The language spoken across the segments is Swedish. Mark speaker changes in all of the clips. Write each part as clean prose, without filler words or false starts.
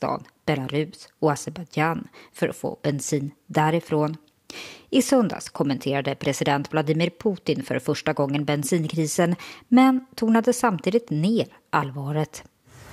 Speaker 1: Kazakstan, Belarus och Azerbaijan för att få bensin därifrån. I söndags kommenterade president Vladimir Putin för första gången bensinkrisen, men tonade samtidigt ner allvaret.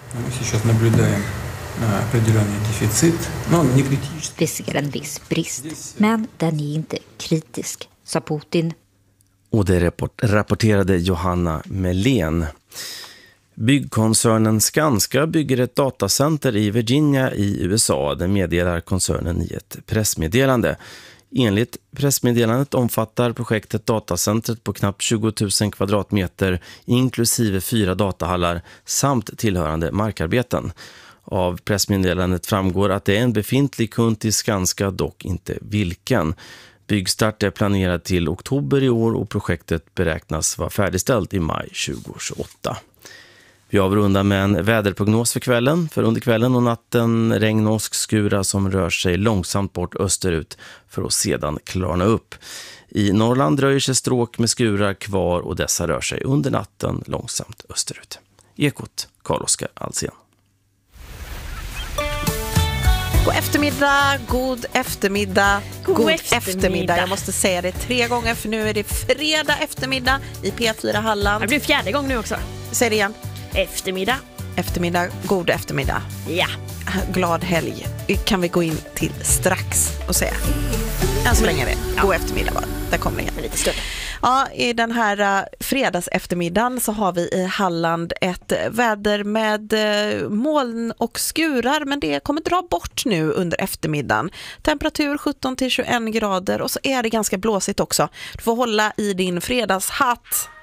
Speaker 1: Vi ser en viss brist, men den är inte kritisk, sa Putin.
Speaker 2: Och det rapporterade Johanna Melén. Byggkoncernen Skanska bygger ett datacenter i Virginia i USA. Det meddelar koncernen i ett pressmeddelande. Enligt pressmeddelandet omfattar projektet datacentret på knappt 20 000 kvadratmeter inklusive 4 datahallar samt tillhörande markarbeten. Av pressmeddelandet framgår att det är en befintlig kund till Skanska, dock inte vilken. Byggstart är planerad till oktober i år och projektet beräknas vara färdigställt i maj 2028. Vi avrundar med en väderprognos för kvällen. För under kvällen och natten regn och åskskura som rör sig långsamt bort österut för att sedan klarna upp. I Norrland dröjer sig stråk med skurar kvar och dessa rör sig under natten långsamt österut. Ekot, Carl-Oskar Alsen.
Speaker 3: God eftermiddag, god eftermiddag, god eftermiddag. Jag måste säga det 3 gånger för nu är det fredag eftermiddag i P4 Halland.
Speaker 4: Det blir 4:e gång nu också.
Speaker 3: Säg det igen.
Speaker 4: Eftermiddag.
Speaker 3: Eftermiddag, god eftermiddag.
Speaker 4: Ja.
Speaker 3: Glad helg. Kan vi gå in till strax och säga. Än så länge är det. God eftermiddag bara. Där kommer det igen.
Speaker 4: Lite stund.
Speaker 3: Ja, i den här fredags eftermiddagen så har vi i Halland ett väder med moln och skurar, men det kommer dra bort nu under eftermiddagen. Temperatur 17 till 21 grader och så är det ganska blåsigt också. Du får hålla i din fredagshatt.